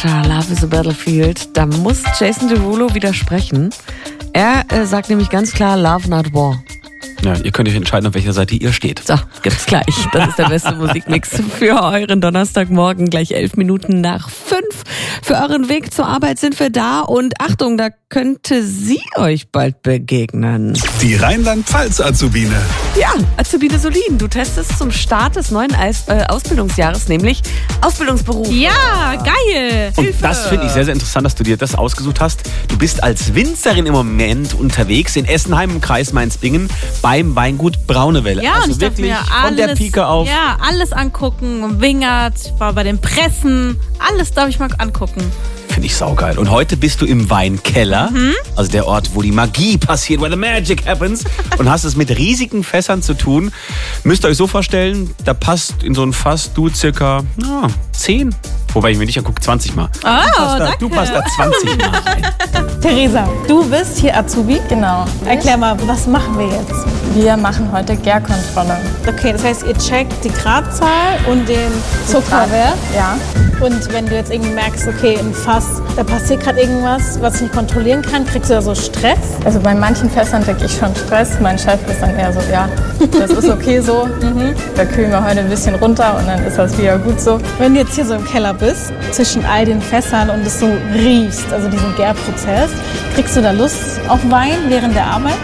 Kesha, Love is a Battlefield. Da muss Jason Derulo widersprechen. Er sagt nämlich ganz klar Love Not War. Ja, ihr könnt euch entscheiden, auf welcher Seite ihr steht. So, gibt's gleich. Das ist der beste Musikmix für euren Donnerstagmorgen. Gleich 11 Minuten nach 5. Für euren Weg zur Arbeit sind wir da. Und Achtung, da könnte sie euch bald begegnen. Die Rheinland-Pfalz-Azubine. Ja, Azubine Solin, du testest zum Start des neuen Ausbildungsjahres, nämlich Ausbildungsberuf. Ja, geil. Und das finde ich sehr, sehr interessant, dass du dir das ausgesucht hast. Du bist als Winzerin im Moment unterwegs in Essenheim im Kreis Mainz-Bingen beim Weingut Braunewelle. Ja, also und ich dachte wirklich mir, von der Pike auf. Ja, alles angucken, Wingert, war bei den Pressen, alles darf ich mal angucken. Finde ich saugeil. Und heute bist du im Weinkeller, also der Ort, wo die Magie passiert, where the magic happens, und hast es mit riesigen Fässern zu tun. Müsst ihr euch so vorstellen, da passt in so ein Fass du circa 10, wobei ich mir nicht angucke, 20 Mal. Du passt da 20 Mal rein. Theresa, du bist hier Azubi. Genau. Erklär mal, was machen wir jetzt? Wir machen heute Gärkontrolle. Okay, das heißt, ihr checkt die Gradzahl und den Zuckerwert. Ja. Und wenn du jetzt irgendwie merkst, okay, im Fass, da passiert gerade irgendwas, was ich nicht kontrollieren kann, kriegst du da so Stress? Also bei manchen Fässern kriege ich schon Stress. Mein Chef ist dann eher so, ja, das ist okay so. Da kühlen wir heute ein bisschen runter und dann ist das wieder gut so. Wenn du jetzt hier so im Keller bist, zwischen all den Fässern und es so riechst, also diesen Gärprozess, kriegst du da Lust auf Wein während der Arbeit?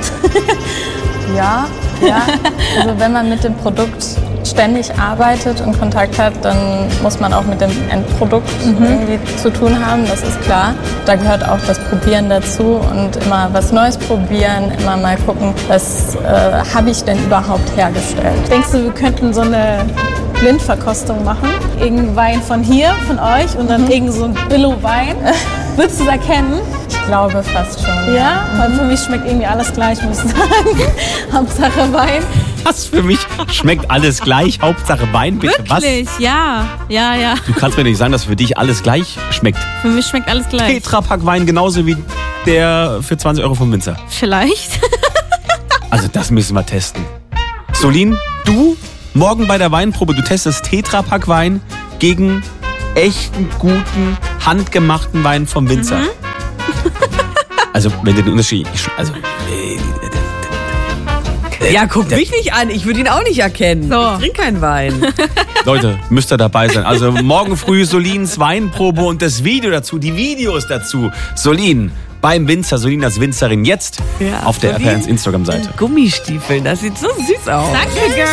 Ja. Also wenn man mit dem Produkt ständig arbeitet und Kontakt hat, dann muss man auch mit dem Endprodukt irgendwie zu tun haben, das ist klar. Da gehört auch das Probieren dazu und immer was Neues probieren, immer mal gucken, was habe ich denn überhaupt hergestellt. Denkst du, wir könnten so eine Blindverkostung machen? Irgendein Wein von hier, von euch und dann irgend so ein Billo-Wein. Würdest du es erkennen? Ich glaube fast schon. Ja? Weil für mich schmeckt irgendwie alles gleich, muss ich sagen. Hauptsache Wein. Was für mich schmeckt alles gleich, Hauptsache Wein, bitte. Wirklich? Was? Ja. Du kannst mir nicht sagen, dass für dich alles gleich schmeckt. Für mich schmeckt alles gleich. Tetrapack-Wein genauso wie der für 20 Euro vom Winzer. Vielleicht. Also das müssen wir testen. Solin, du morgen bei der Weinprobe, du testest Tetrapack-Wein gegen echten, guten, handgemachten Wein vom Winzer. Also wenn du den Unterschied... Ja, guck mich nicht an, ich würde ihn auch nicht erkennen. So. Ich trinke keinen Wein. Leute, müsst ihr dabei sein. Also morgen früh Solins Weinprobe und das Video dazu, die Videos dazu. Solin beim Winzer, Solin als Winzerin jetzt auf der Solin RPR1 Instagram-Seite. in Gummistiefeln, das sieht so süß aus. Danke, Girl.